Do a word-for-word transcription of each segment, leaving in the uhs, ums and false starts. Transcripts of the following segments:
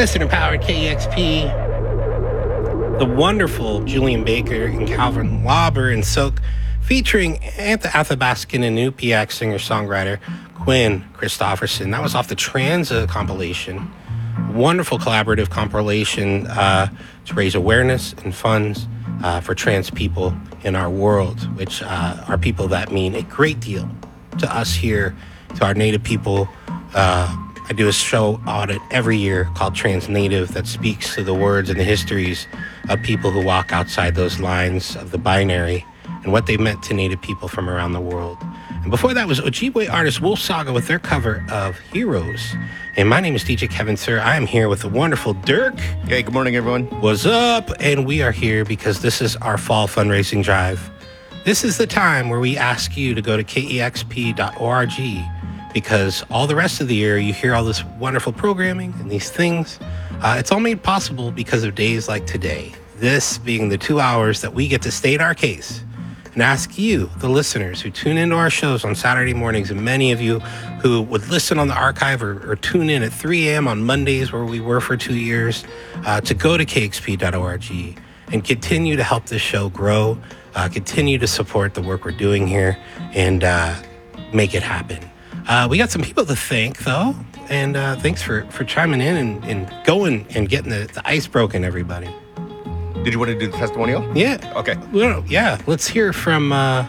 Listener Powered K E X P. The wonderful Julian Baker and Calvin Lauber and Silk, featuring Antha Athabaskan and Nupiak singer-songwriter Quinn Christopherson. That was off the Transa compilation. Wonderful collaborative compilation uh, to raise awareness and funds uh, for trans people in our world, which uh, are people that mean a great deal to us here, to our Native people. Uh, I do a show audit every year called Trans Native that speaks to the words and the histories of people who walk outside those lines of the binary and what they meant to Native people from around the world. And before that was Ojibwe artist Wolf Saga with their cover of Heroes. And my name is D J Kevin Sir. I am here with the wonderful Dirk. Hey, good morning, everyone. What's up? And we are here because this is our fall fundraising drive. This is the time where we ask you to go to K E X P dot org, because all the rest of the year you hear all this wonderful programming and these things. Uh, it's all made possible because of days like today. This being the two hours that we get to state our case and ask you, the listeners who tune into our shows on Saturday mornings, and many of you who would listen on the archive or, or tune in at three a.m. on Mondays where we were for two years, uh, to go to K E X P dot org and continue to help this show grow, uh, continue to support the work we're doing here, and uh, make it happen. Uh, we got some people to thank, though, and uh, thanks for, for chiming in and, and going and getting the, the ice broken, everybody. Did you want to do the testimonial? Yeah. Okay. Well, yeah, let's hear from... Uh,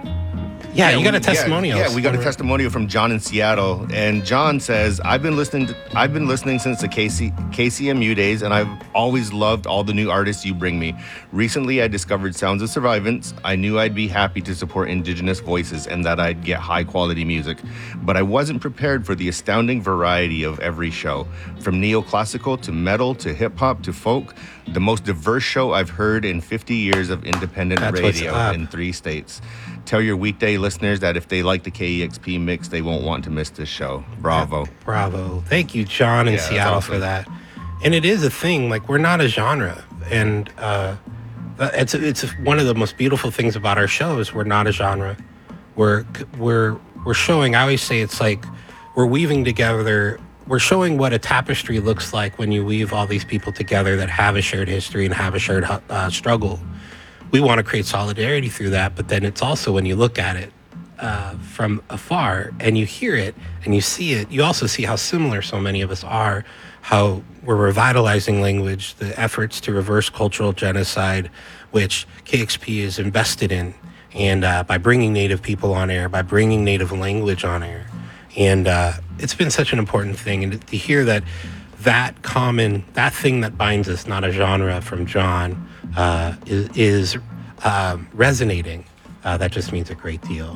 yeah, yeah, you got a testimonial. Yeah, yeah, we got a testimonial from John in Seattle, and John says, "I've been listening. To, I've been listening since the K C, K C M U days, and I've always loved all the new artists you bring me. Recently, I discovered Sounds of Survivance. I knew I'd be happy to support Indigenous voices and that I'd get high quality music, but I wasn't prepared for the astounding variety of every show, from neoclassical to metal to hip hop to folk. The most diverse show I've heard in fifty years of independent That's radio in three states. Tell your weekday listeners that if they like the K E X P mix, they won't want to miss this show. Bravo." Yeah, bravo. Thank you, John in yeah, Seattle, awesome. for that. And it is a thing. Like, we're not a genre. And uh, it's it's one of the most beautiful things about our show is we're not a genre. We're, we're, we're showing, I always say it's like we're weaving together, we're showing what a tapestry looks like when you weave all these people together that have a shared history and have a shared uh, struggle. We want to create solidarity through that, but then it's also when you look at it uh, from afar and you hear it and you see it, you also see how similar so many of us are, how we're revitalizing language, the efforts to reverse cultural genocide, which K X P is invested in, and uh, by bringing Native people on air, by bringing Native language on air. And uh, it's been such an important thing. And to hear that that common, that thing that binds us, not a genre, from John, uh, is, is uh, resonating. Uh, that just means a great deal.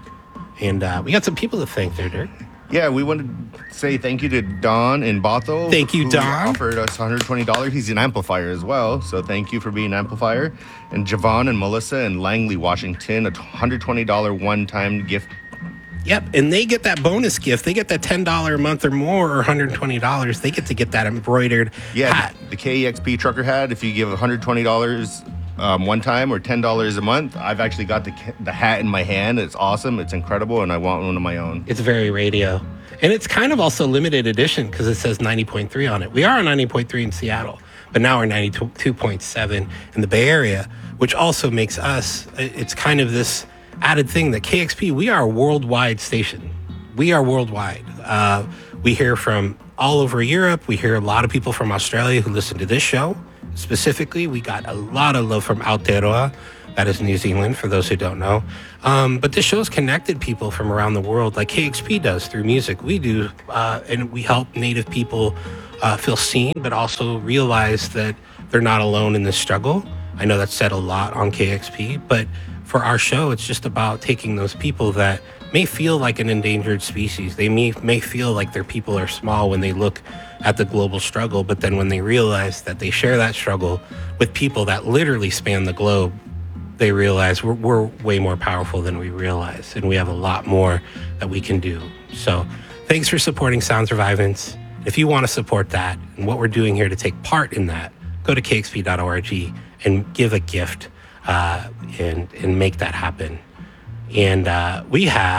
And uh, we got some people to thank there, Dirk. Yeah, we want to say thank you to Don in Bothell. Thank you, who Don. offered us one hundred twenty dollars. He's an amplifier as well, so thank you for being an amplifier. And Javon and Melissa in Langley, Washington, a one hundred twenty dollars one-time gift. Yep, and they get that bonus gift. They get that ten dollars a month or more, or one hundred twenty dollars. They get to get that embroidered yeah, hat. The K E X P trucker hat, if you give one hundred twenty dollars um, one time or ten dollars a month, I've actually got the the hat in my hand. It's awesome. It's incredible, and I want one of my own. It's very radio. And it's kind of also limited edition because it says ninety point three on it. We are on ninety point three in Seattle, but now we're ninety-two point seven in the Bay Area, which also makes us, it's kind of this added thing that K X P, we are a worldwide station. We are worldwide. Uh, we hear from all over Europe. We hear a lot of people from Australia who listen to this show. Specifically, we got a lot of love from Aotearoa. That is New Zealand, for those who don't know. Um, but this show's connected people from around the world, like K X P does through music. We do, uh, and we help Native people uh, feel seen, but also realize that they're not alone in this struggle. I know that's said a lot on K X P, but for our show, it's just about taking those people that may feel like an endangered species. They may, may feel like their people are small when they look at the global struggle, but then when they realize that they share that struggle with people that literally span the globe, they realize we're, we're way more powerful than we realize, and we have a lot more that we can do. So thanks for supporting Sound Survivance. If you want to support that and what we're doing here to take part in that, go to K X P dot org and give a gift uh, and, and make that happen. And uh, we have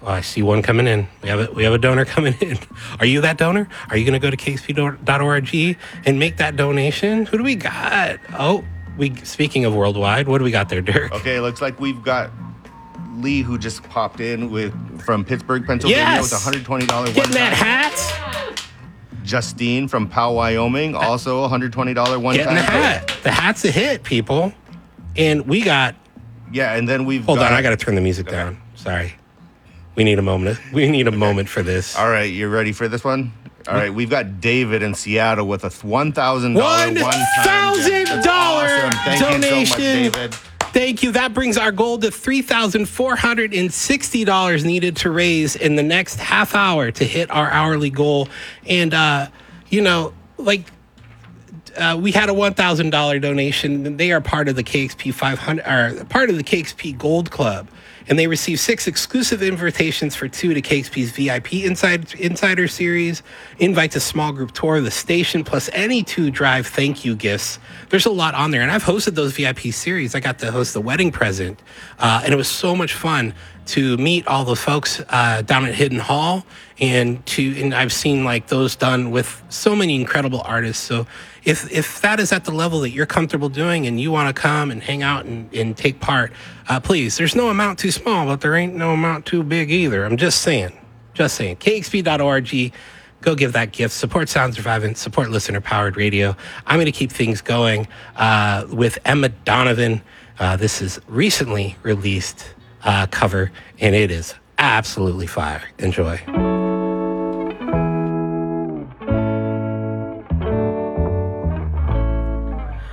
Oh, I see one coming in. We have a, we have a donor coming in. Are you that donor? Are you going to go to K X P dot org and make that donation? Who do we got? Oh, we speaking of worldwide, what do we got there, Dirk? Okay, looks like we've got Lee, who just popped in with from Pittsburgh, Pennsylvania, Yes! with a one hundred twenty dollars Getting one-time. that hat. Justine from Powell, Wyoming, also one hundred twenty dollars one-time. Getting the hat. The hat's a hit, people. And we got... Yeah, and then we've Hold got... on, I got to turn the music Okay. down. Sorry. We need a moment. We need a moment for this. All right, you ready for this one? All right, we've got David in Seattle with a one thousand dollars one thousand dollars Thank donation. you so much, David. Thank you. That brings our goal to three thousand four hundred sixty dollars needed to raise in the next half hour to hit our hourly goal. And, uh, you know, like, uh, we had a one thousand dollars donation. They are part of the K X P five hundred, or part of the K X P Gold Club. And they received six exclusive invitations for two to K X P's V I P Inside, Insider Series, invite to small group tour of the station, plus any two drive thank you gifts. There's a lot on there. And I've hosted those V I P series. I got to host the wedding present. Uh, and it was so much fun to meet all the folks uh, down at Hidden Hall. And to and I've seen like those done with so many incredible artists. So if if that is at the level that you're comfortable doing and you want to come and hang out and, and take part, uh, please, there's no amount too small, but there ain't no amount too big either. I'm just saying, just saying. K X P dot org, go give that gift. Support Sound Surviving, support listener-powered radio. I'm going to keep things going uh, with Emma Donovan. Uh, this is recently released uh, cover, and it is absolutely fire. Enjoy.